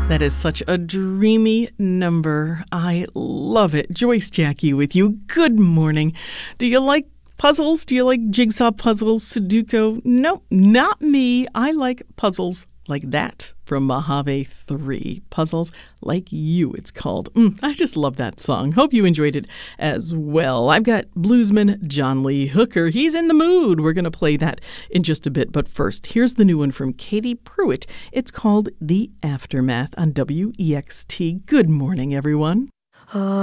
That is such a dreamy number. I love it. Joyce Jackie with you. Good morning. Do you like puzzles? Do you like jigsaw puzzles, Sudoku? No, not me. I like puzzles like that from Mojave 3. Puzzles Like You, it's called. I just love that song. Hope you enjoyed it as well. I've got bluesman John Lee Hooker. He's in the mood. We're going to play that in just a bit. But first, here's the new one from Katie Pruitt. It's called The Aftermath on WEXT. Good morning, everyone.